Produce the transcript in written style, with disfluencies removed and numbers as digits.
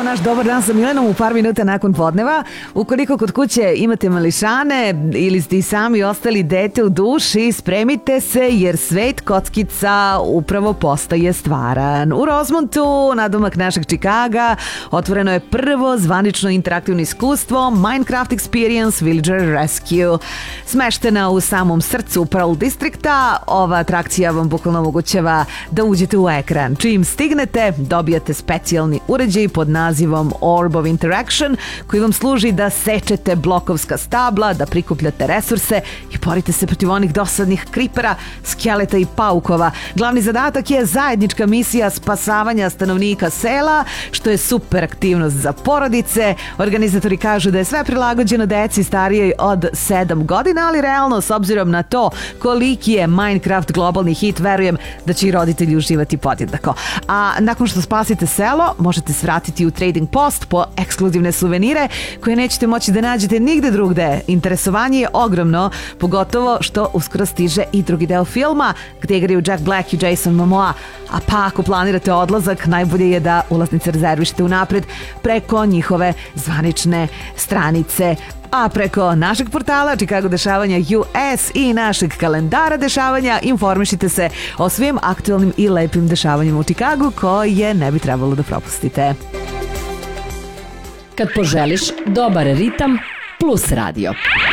Nastavljamo naš dobar dan sa Milenom u par minuta nakon podneva. Ukoliko kod kuće imate mališane ili ste i sami ostali dete u duši, spremite se jer svet kockica upravo postaje stvaran. U Rosemontu, nadomak našeg Čikaga, otvoreno je prvo zvanično interaktivno iskustvo Minecraft Experience Villager Rescue. Smeštena u samom srcu Pearl Districta, ova atrakcija vam bukvalno omogućava da uđete u ekran. Čim stignete, dobijate specijalni uređaj pod nazivom Orb of Interaction, koji vam služi da sečete blokovska stabla, da prikupljate resurse i borite se protiv onih dosadnih kripera, skeleta i paukova. Glavni zadatak je zajednička misija spasavanja stanovnika sela, što je super aktivnost za porodice. Organizatori kažu da je sve prilagođeno deci starijoj od 7 godina, ali realno, s obzirom na to koliki je Minecraft globalni hit, verujem da će i roditelji uživati podjednako. A nakon što spasite selo, možete svratiti u Trading Post po ekskluzivne suvenire koje nećete moći da nađete nigde drugde. Interesovanje je ogromno, pogotovo što uskoro stiže i drugi deo filma gdje igraju Jack Black i Jason Momoa. A pa ako planirate odlazak, najbolje je da ulaznice rezervišete unapred preko njihove zvanične stranice. A preko našeg portala Chicago dešavanja US i našeg kalendara dešavanja informišite se o svim aktualnim i lepim dešavanjima u Chicagu koje ne bi trebalo da propustite. Kad poželiš dobar ritam plus radio.